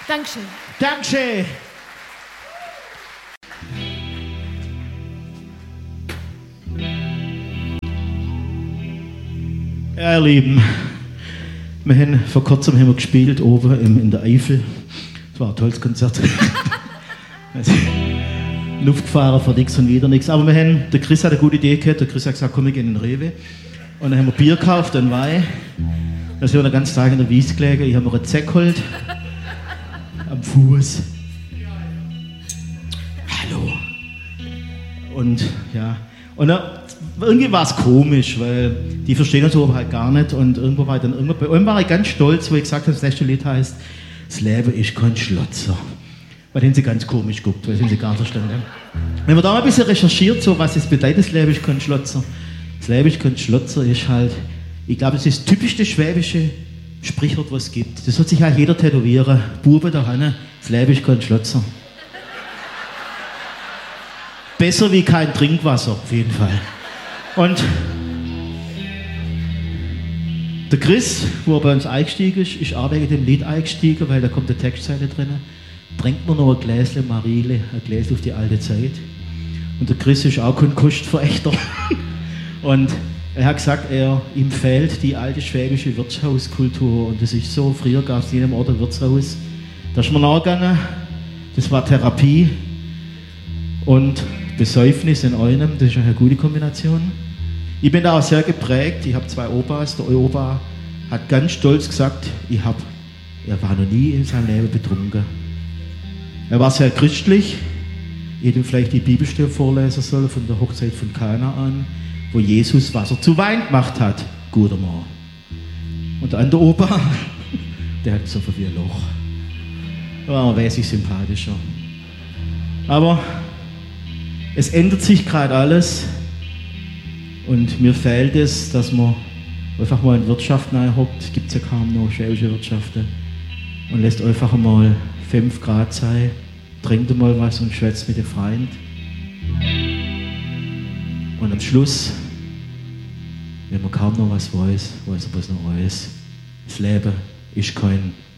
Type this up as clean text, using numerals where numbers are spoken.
Dankeschön. Dankeschön. Ja, ihr Lieben, wir haben vor kurzem gespielt oben in der Eifel. Das war ein tolles Konzert. Luft gefahren für nichts und wieder nichts. Aber der Chris hat eine gute Idee gehabt. Der Chris hat gesagt, komm, wir gehen in den Rewe. Und dann haben wir Bier gekauft und Wein. Dann sind wir den ganzen Tag in der Wiese gelegen. Ich habe mir einen Zeck geholt. Am Fuß. Hallo. Und ja. Und dann, irgendwie war es komisch, weil die verstehen uns aber halt gar nicht. Und irgendwo war ich dann bei einem war ich ganz stolz, wo ich gesagt habe, das letzte Lied heißt, das Leben ist kein Schlotzer. Weil den sie ganz komisch guckt, weil sie gar nicht verstanden haben. Wenn man da mal ein bisschen recherchiert, so was es bedeutet, das Leben ist kein Schlotzer. Das Leben ist kein Schlotzer ist halt, ich glaube, das ist das typischste schwäbische Sprichwort, was es gibt. Das wird sich halt jeder tätowieren. Bube da Hanne, das Leben ist kein Schlotzer. Besser wie kein Trinkwasser, auf jeden Fall. Und der Chris, wo er bei uns eingestiegen ist auch wegen dem Lied eingestiegen, weil da kommt eine Textzeile drin. Trinkt man noch ein Gläschen Marile, ein Gläschen auf die alte Zeit. Und der Chris ist auch kein Kostverächter. Und er hat gesagt, ihm fehlt die alte schwäbische Wirtshauskultur. Und das ist so, früher gab es in jedem Ort ein Wirtshaus. Da ist man nachgegangen, das war Therapie und Besäufnis in einem, das ist eine gute Kombination. Ich bin da auch sehr geprägt, ich habe 2 Opas. Der Opa hat ganz stolz gesagt, er war noch nie in seinem Leben betrunken. Er war sehr christlich. Ich hätte ihm vielleicht die Bibelstelle vorlesen sollen von der Hochzeit von Kanaan, wo Jesus Wasser zu Wein gemacht hat. Guter Mann. Und der andere Opa, der hat so viel wie ein Loch. War wesentlich sympathischer. Aber es ändert sich gerade alles und mir fehlt es, dass man einfach mal in Wirtschaften einhockt. Es gibt ja kaum noch schwäbische Wirtschaften. Und lässt einfach mal 5 Grad sein, trinkt mal was und schwätzt mit dem Freund. Und am Schluss, wenn man kaum noch was weiß, weiß er bloß noch alles. Das Leben ist kein